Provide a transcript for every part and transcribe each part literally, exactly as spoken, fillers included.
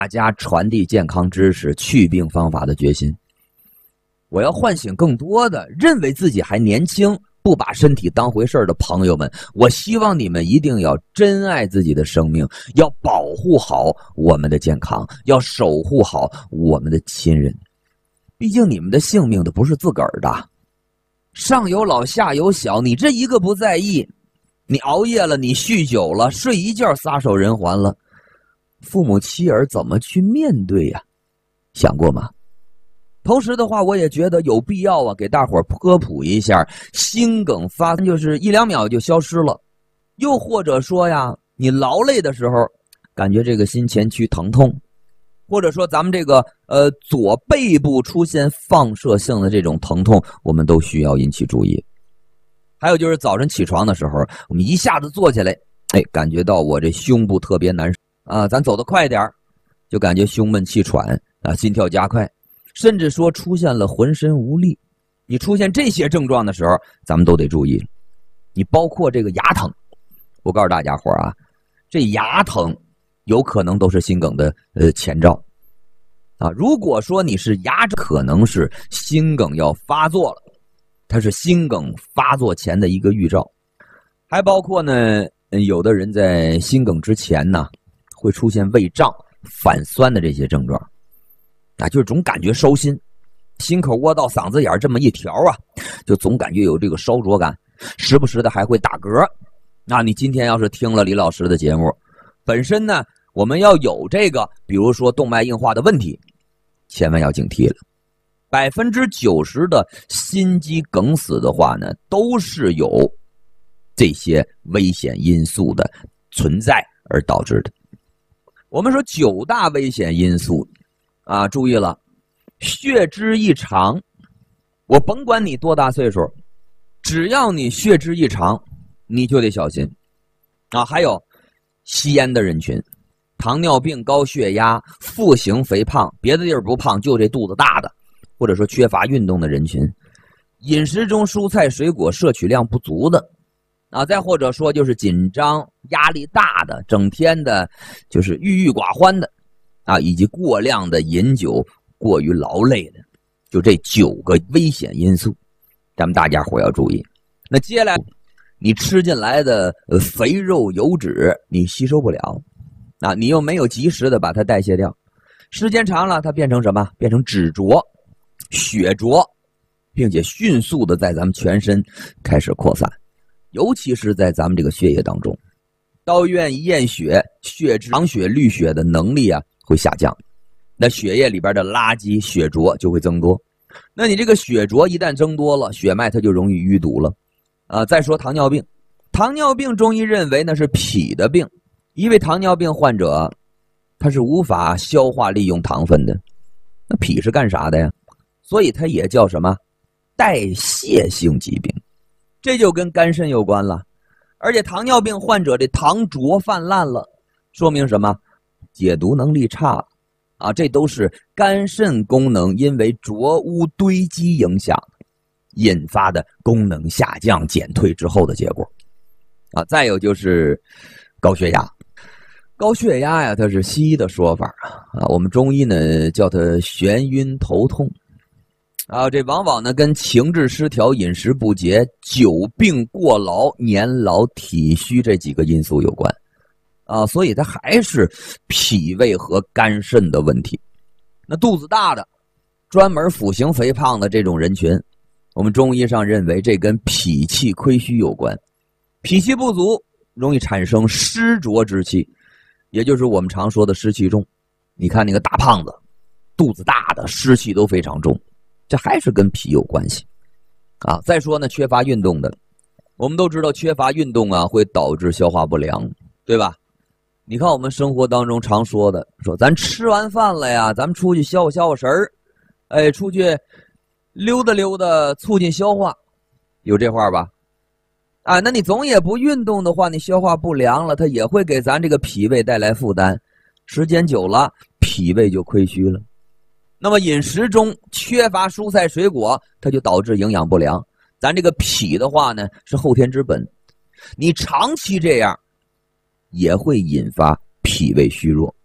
大家传递健康知识、祛病方法的决心。我要唤醒更多的认为自己还年轻、不把身体当回事的朋友们，我希望你们一定要珍爱自己的生命，要保护好我们的健康，要守护好我们的亲人。毕竟你们的性命都不是自个儿的，上有老下有小，你这一个不在意，你熬夜了，你酗酒了，睡一觉撒手人寰了，父母妻儿怎么去面对呀？想过吗？同时的话，我也觉得有必要啊，给大伙儿科普一下，心梗发就是一两秒就消失了，又或者说呀，你劳累的时候，感觉这个心前区疼痛，或者说咱们这个呃左背部出现放射性的这种疼痛，我们都需要引起注意。还有就是早晨起床的时候，我们一下子坐起来，哎，感觉到我这胸部特别难受啊，咱走得快点就感觉胸闷气喘啊，心跳加快。甚至说出现了浑身无力，你出现这些症状的时候，咱们都得注意。你包括这个牙疼，我告诉大家伙啊，这牙疼有可能都是心梗的呃前兆啊。如果说你是牙症，可能是心梗要发作了，它是心梗发作前的一个预兆。还包括呢，有的人在心梗之前呢，会出现胃胀、反酸的这些症状。啊，就是总感觉烧心，心口窝到嗓子眼这么一条啊，就总感觉有这个烧灼感，时不时的还会打嗝。那你今天要是听了李老师的节目，本身呢，我们要有这个，比如说动脉硬化的问题，千万要警惕了。百分之九十的心肌梗死的话呢，都是有这些危险因素的存在而导致的。我们说九大危险因素。啊，注意了，血脂异常，我甭管你多大岁数，只要你血脂异常，你就得小心啊。还有吸烟的人群，糖尿病、高血压、腹型肥胖，别的地儿不胖，就这肚子大的，或者说缺乏运动的人群，饮食中蔬菜水果摄取量不足的啊，再或者说就是紧张、压力大的，整天的就是郁郁寡欢的。啊，以及过量的饮酒、过于劳累的，就这九个危险因素，咱们大家伙要注意。那接下来，你吃进来的肥肉、油脂，你吸收不了，啊，你又没有及时的把它代谢掉，时间长了，它变成什么？变成脂浊、血浊，并且迅速的在咱们全身开始扩散，尤其是在咱们这个血液当中。到医院一验血，血脂、藏血、滤血的能力啊会下降，那血液里边的垃圾血浊就会增多。那你这个血浊一旦增多了，血脉它就容易淤堵了。啊，再说糖尿病，糖尿病中医认为那是脾的病，因为糖尿病患者他是无法消化利用糖分的。那脾是干啥的呀？所以它也叫什么？代谢性疾病，这就跟肝肾有关了。而且糖尿病患者的糖浊泛滥了，说明什么？解毒能力差了啊，这都是肝肾功能因为浊污堆积影响引发的功能下降减退之后的结果啊。再有就是高血压，高血压呀，它是西医的说法啊，我们中医呢叫它眩晕头痛啊，这往往呢跟情志失调、饮食不节、久病过劳、年老体虚这几个因素有关啊，所以它还是脾胃和肝肾的问题。那肚子大的、专门腹型肥胖的这种人群，我们中医上认为这跟脾气亏虚有关，脾气不足容易产生湿浊之气，也就是我们常说的湿气重。你看那个大胖子，肚子大的，湿气都非常重。这还是跟脾有关系啊。再说呢，缺乏运动的，我们都知道缺乏运动啊会导致消化不良，对吧？你看我们生活当中常说的，说咱吃完饭了呀，咱们出去消消食儿，哎，出去溜达溜达，促进消化，有这话吧？啊，那你总也不运动的话，你消化不良了，它也会给咱这个脾胃带来负担，时间久了，脾胃就亏虚了。那么饮食中缺乏蔬菜水果，它就导致营养不良。咱这个脾的话呢，是后天之本，你长期这样也会引发脾胃虚弱。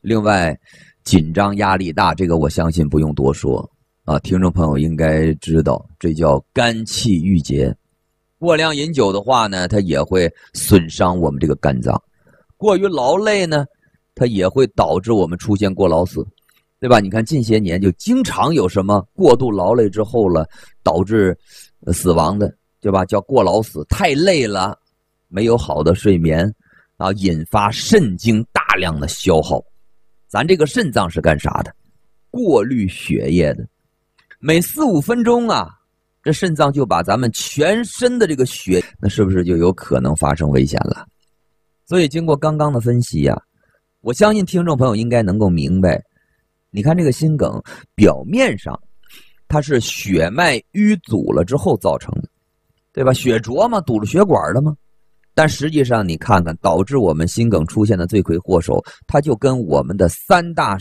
另外，紧张压力大，这个我相信不用多说啊，听众朋友应该知道，这叫肝气郁结。过量饮酒的话呢，它也会损伤我们这个肝脏；过于劳累呢，它也会导致我们出现过劳死，对吧？你看近些年就经常有什么过度劳累之后了，导致死亡的，对吧？叫过劳死，太累了，没有好的睡眠啊，引发肾精大量的消耗。咱这个肾脏是干啥的？过滤血液的。每四五分钟啊，这肾脏就把咱们全身的这个血，那是不是就有可能发生危险了？所以经过刚刚的分析呀、啊，我相信听众朋友应该能够明白，你看这个心梗表面上它是血脉淤阻了之后造成的，对吧？血浊嘛，堵了血管了吗？但实际上你看看，导致我们心梗出现的罪魁祸首，它就跟我们的三大